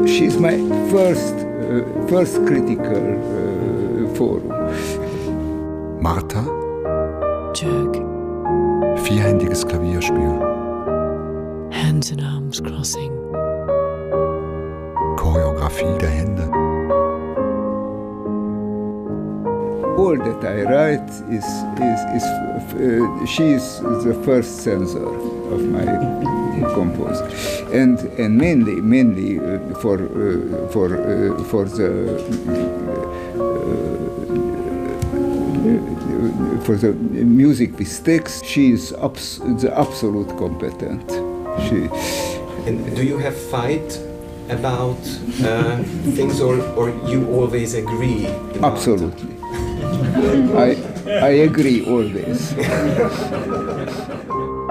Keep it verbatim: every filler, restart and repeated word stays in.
She's my first, uh, first critical uh, forum. Martha? Jerk. Vierhändiges Klavierspiel. Hands and arms crossing. Choreografie der Hände. All that I write is, is, is uh, she is the first censor of my composition, and and mainly mainly uh, for uh, for uh, for the uh, for the music with text. She is abs the absolute competent. She. And do you have fight about uh, things, or or you always agree? About Absolutely. I, I agree always.